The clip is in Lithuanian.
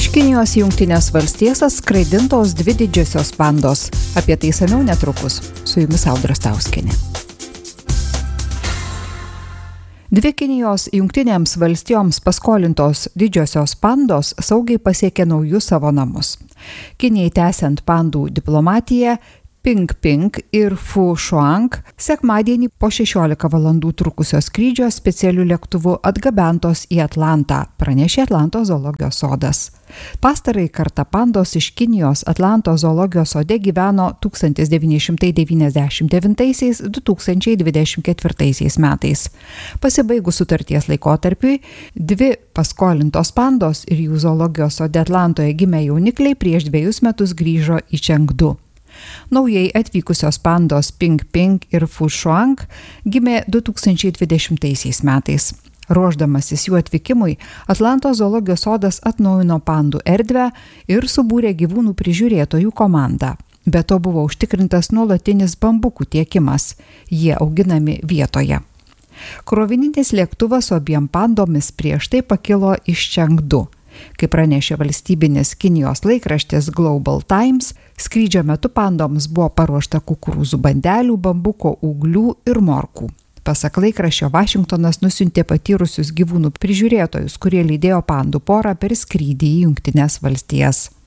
Iš Kinijos į Jungtines valstijas atskraidintos 2 didžiosios pandos. Apie tai išsamiau netrukus. Su jumis Audra Stauskienė. 2 Kinijos Jungtinėms valstijoms paskolintos didžiosios pandos saugiai pasiekė naujus savo namus. Kinijai tęsiant pandų diplomatiją, Ping Ping ir Fu Shuang sekmadienį po 16 valandų trukusio skrydžio specialiu lėktuvu atgabentos į Atlantą, pranešė Atlantos zoologijos sodas. Pastarąjį kartą pandos iš Kinijos Atlantos zoologijos sode gyveno 1999–2024 metais. Pasibaigus sutarties laikotarpiui, 2 paskolintos pandos ir jų zoologijos sode Atlantoje gimę jaunikliai prieš 2 metus grįžo į Čengdu. Naujai atvykusios pandos Ping Ping ir Fu Shuang gimė 2020 metais. Ruošdamasis jų atvykimui, Atlantos zoologijos sodas atnaujino pandų erdvę ir subūrė gyvūnų prižiūrėtojų komandą. Be to buvo užtikrintas nuolatinis bambukų tiekimas. Jie auginami vietoje. Krovininis lėktuvas su abiem pandomis prieš tai pakilo iš Čengdu. Kaip pranešė valstybinis Kinijos laikraštis Global Times, skrydžio metu pandoms buvo paruošta kukurūzų bandelių, bambuko ūglių ir morkų. Pasak laikraščio, Vašingtonas nusiuntė patyrusius gyvūnų prižiūrėtojus, kurie lydėjo pandų porą per skrydį į Jungtines valstijas.